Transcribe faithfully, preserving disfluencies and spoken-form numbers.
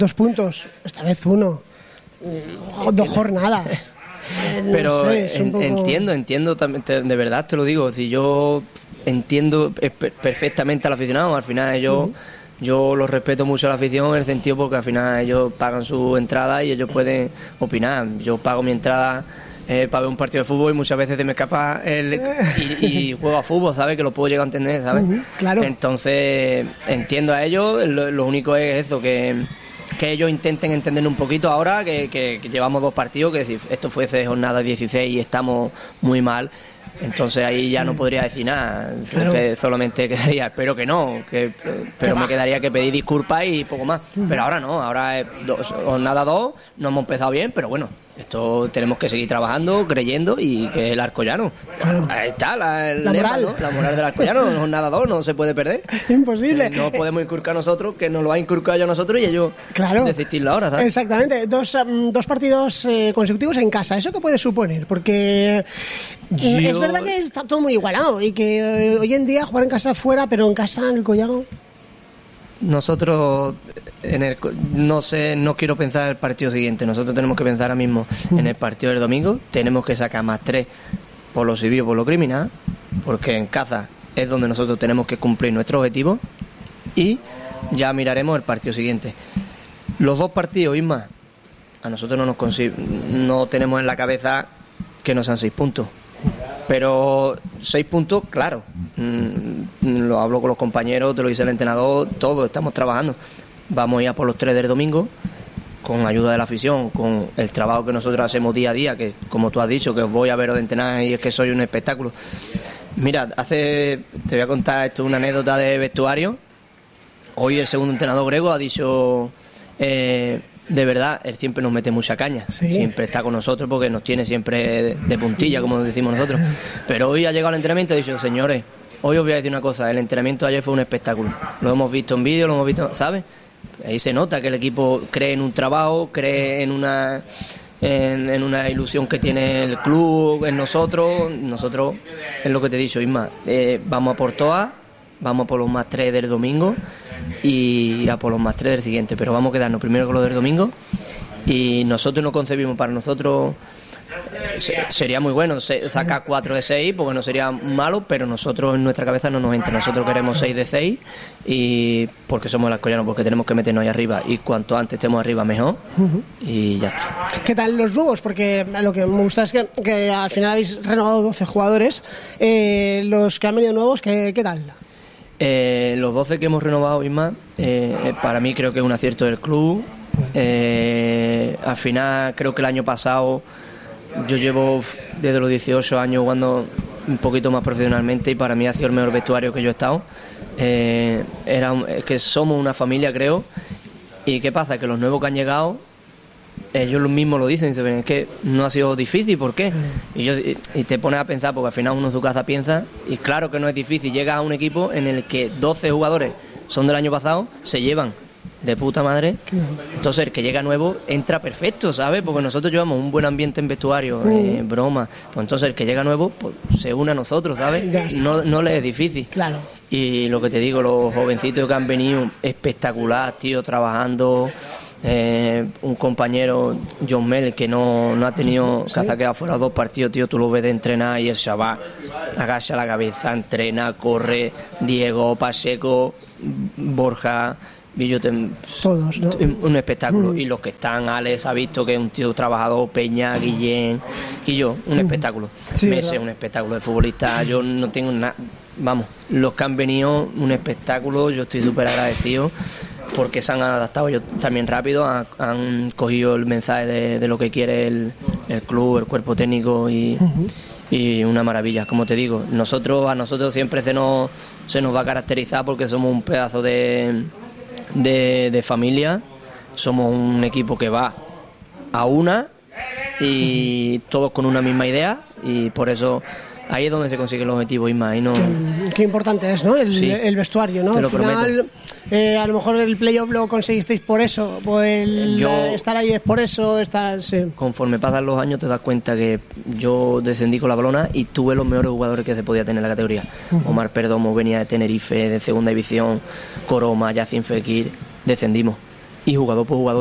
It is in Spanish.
dos puntos, esta vez uno, dos jornadas. Pero no sé, es un en, poco... entiendo, entiendo, de verdad te lo digo, si yo entiendo perfectamente al aficionado, al final ellos... Uh-huh. Yo los respeto mucho a la afición en el sentido porque al final ellos pagan su entrada y ellos pueden opinar. Yo pago mi entrada eh, para ver un partido de fútbol y muchas veces se me escapa el, y, y juego a fútbol, ¿sabes? Que lo puedo llegar a entender, ¿sabes? Uh-huh, claro. Entonces entiendo a ellos, lo, lo único es eso, que, que ellos intenten entender un poquito ahora que, que, que llevamos dos partidos, que si esto fuese jornada dieciséis y estamos muy mal, entonces ahí ya no podría decir nada, claro. Que solamente quedaría, espero que no, que, pero me quedaría que pedir disculpas y poco más. Pero ahora no, ahora es dos, jornada dos, no hemos empezado bien, pero bueno, esto tenemos que seguir trabajando, creyendo y que el Alcoyano, claro. Ahí está la, la, lema, moral. ¿no? La moral del Alcoyano, jornada dos, no se puede perder. Imposible. Eh, no podemos inculcar nosotros, que nos lo ha inculcado ya nosotros y ellos claro. desistirlo ahora, ¿sabes? Exactamente, dos, um, dos partidos eh, consecutivos en casa, ¿eso qué puede suponer? Porque Yo... es verdad que está todo muy igualado y que eh, hoy en día jugar en casa fuera, pero en casa en el Collado... Nosotros, en el, no sé, no quiero pensar en el partido siguiente. Nosotros tenemos que pensar ahora mismo en el partido del domingo. Tenemos que sacar más tres por lo civil o por lo criminal, porque en casa es donde nosotros tenemos que cumplir nuestro objetivo y ya miraremos el partido siguiente. Los dos partidos, Isma, a nosotros no nos consi- no tenemos en la cabeza que no sean seis puntos. Pero seis puntos, claro, mm, lo hablo con los compañeros, te lo dice el entrenador, todos estamos trabajando. Vamos a ir a por los tres del domingo, con ayuda de la afición, con el trabajo que nosotros hacemos día a día, que como tú has dicho, que os voy a ver de entrenar y es que soy un espectáculo. Mira, hace, te voy a contar esto, una anécdota de vestuario. Hoy el segundo entrenador griego ha dicho... Eh, de verdad, él siempre nos mete mucha caña, ¿sí? Siempre está con nosotros porque nos tiene siempre de, de puntilla, como decimos nosotros. Pero hoy ha llegado al entrenamiento y ha dicho, señores, hoy os voy a decir una cosa, el entrenamiento de ayer fue un espectáculo. Lo hemos visto en vídeo, lo hemos visto, ¿sabes? Ahí se nota que el equipo cree en un trabajo, cree en una en, en una ilusión que tiene el club, en nosotros. Nosotros, es lo que te he dicho, Isma, eh, vamos a por todas, vamos a por los más tres del domingo y a por los más tres del siguiente, pero vamos a quedarnos primero con lo del domingo y nosotros no concebimos, para nosotros sería muy bueno sacar cuatro de seis porque no sería malo, pero nosotros en nuestra cabeza no nos entra, nosotros queremos seis de seis y porque somos el Alcoyano, porque tenemos que meternos ahí arriba y cuanto antes estemos arriba mejor y ya está. ¿Qué tal los nuevos? Porque lo que me gusta es que, que al final habéis renovado doce jugadores, eh, los que han venido nuevos, ¿qué, qué tal? Eh, los doce que hemos renovado, Isma, eh, para mí creo que es un acierto del club. Eh, al final creo que el año pasado yo llevo desde los dieciocho años jugando un poquito más profesionalmente y para mí ha sido el mejor vestuario que yo he estado. Eh, era un, es que somos una familia, creo. ¿Y qué pasa? Que los nuevos que han llegado, ellos mismos lo dicen, dicen, es que no ha sido difícil, ¿por qué? Y, yo, y te pones a pensar, porque al final uno en su casa piensa, y claro que no es difícil, llegas a un equipo en el que doce jugadores son del año pasado, se llevan de puta madre, entonces el que llega nuevo entra perfecto, ¿sabes? Porque nosotros llevamos un buen ambiente en vestuario, eh, broma, pues entonces el que llega nuevo pues, se une a nosotros, ¿sabes? No, no le es difícil. Claro. Y lo que te digo, los jovencitos que han venido, espectacular, tío, trabajando. Eh, un compañero, John Mel, que no, no ha tenido, que ha quedado fuera dos partidos, tío, tú lo ves de entrenar y el chaval agacha la cabeza, entrena, corre, Diego, Pacheco, Borja, Billote, todos, ¿no? Un espectáculo. Mm. Y los que están, Alex ha visto que es un tío trabajador, Peña, Guillén, Quillo, un mm. espectáculo. Sí, Messi, un espectáculo de futbolista, yo no tengo nada, vamos, los que han venido, un espectáculo, yo estoy súper agradecido porque se han adaptado ellos también rápido, han, han cogido el mensaje de, de lo que quiere el, el club, el cuerpo técnico y, uh-huh. y una maravilla, como te digo. Nosotros a nosotros siempre se nos, se nos va a caracterizar porque somos un pedazo de, de, de familia, somos un equipo que va a una y uh-huh. todos con una misma idea y por eso... Ahí es donde se consigue el objetivo, Isma. Y no... qué, qué importante es, ¿no? El, sí, el vestuario, ¿no? Te lo Al final, eh, a lo mejor el playoff lo conseguisteis por eso, por el yo, estar ahí es por eso, estar... Sí. Conforme pasan los años te das cuenta que yo descendí con la balona y tuve los mejores jugadores que se podía tener en la categoría. Uh-huh. Omar Perdomo venía de Tenerife, de segunda división, Coroma, Yacine Fekir, descendimos. y jugador por jugador